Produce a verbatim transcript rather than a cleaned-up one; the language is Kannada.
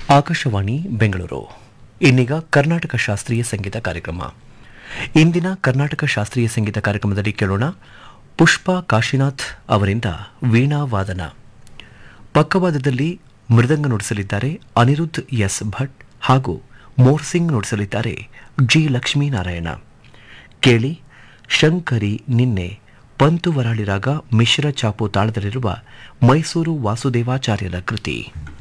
ಆಕಾಶವಾಣಿ ಬೆಂಗಳೂರು. ಇನ್ನೀಗ ಕರ್ನಾಟಕ ಶಾಸ್ತ್ರೀಯ ಸಂಗೀತ ಕಾರ್ಯಕ್ರಮ. ಇಂದಿನ ಕರ್ನಾಟಕ ಶಾಸ್ತ್ರೀಯ ಸಂಗೀತ ಕಾರ್ಯಕ್ರಮದಲ್ಲಿ ಕೇಳೋಣ ಪುಷ್ಪಾ ಕಾಶಿನಾಥ್ ಅವರಿಂದ ವೀಣಾ ವಾದನ. ಪಕ್ಕವಾದದಲ್ಲಿ ಮೃದಂಗ ನುಡಿಸಲಿದ್ದಾರೆ ಅನಿರುದ್ಧ್ ಎಸ್ ಭಟ್ ಹಾಗೂ ಮೋರ್ಸಿಂಗ್ ನುಡಿಸಲಿದ್ದಾರೆ ಜಿ ಲಕ್ಷ್ಮೀನಾರಾಯಣ. ಕೇಳಿ ಶಂಕರಿ ನಿನ್ನೆ ಪಂತು ವರಾಳಿ ರಾಗ ಮಿಶ್ರ ಚಾಪು ತಾಳದಲ್ಲಿರುವ ಮೈಸೂರು ವಾಸುದೇವಾಚಾರ್ಯರ ಕೃತಿ.